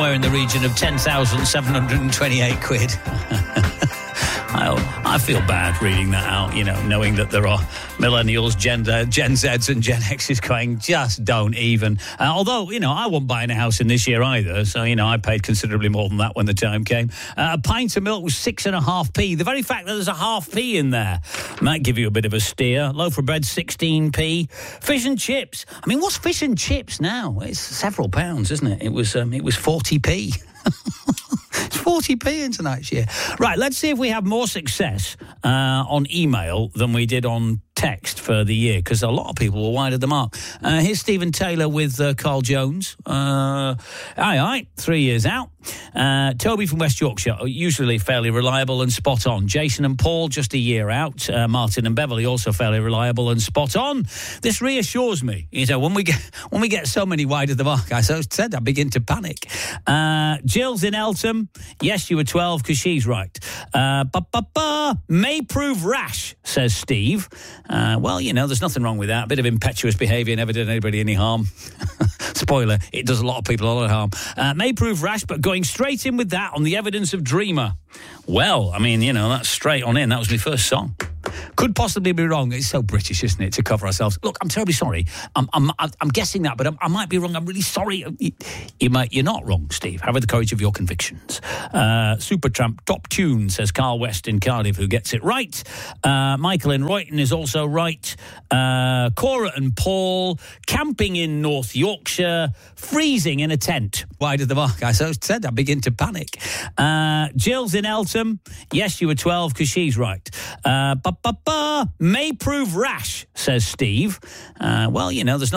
We're in the region of 10,728 quid. I feel bad reading that out, knowing that there are millennials, Gen Zs and Gen Xs going, just don't even. Although, I wasn't buying a house in this year either, so, I paid considerably more than that when the time came. A pint of milk was 6.5p. The very fact that there's a half p in there might give you a bit of a steer. Loaf of bread, 16p. Fish and chips. I mean, what's fish and chips now? It's several pounds, isn't it? It was 40p. It's 40p in tonight's year. Right, let's see if we have more success on email than we did on text for the year, because a lot of people were wide of the mark. Here's Stephen Taylor with Carl Jones. Aye, 3 years out. Toby from West Yorkshire, usually fairly reliable and spot on. Jason and Paul, just a year out. Martin and Beverly, also fairly reliable and spot on. This reassures me. When we get so many wide of the mark, I said I begin to panic. Jill's in Eltham. Yes, you were 12 because she's right. May prove rash, says Steve. Well, there's nothing wrong with that. A bit of impetuous behaviour never did anybody any harm. Spoiler, it does a lot of people a lot of harm. May prove rash, but going straight in with that on the evidence of Dreamer. Well, that's straight on in. That was my first song. Could possibly be wrong. It's so British, isn't it, to cover ourselves. Look, I'm terribly sorry. I'm guessing that, but I might be wrong. I'm really sorry. You're not wrong, Steve. Have the courage of your convictions. Supertramp Top Tune, says Carl West in Cardiff, who gets it right. Michael in Royton is also right. Cora and Paul, camping in North Yorkshire, freezing in a tent. Wide of the mark, I said I begin to panic. Jill's in Eltham. Yes, you were 12 because she's right. May prove rash, says Steve. Well, there's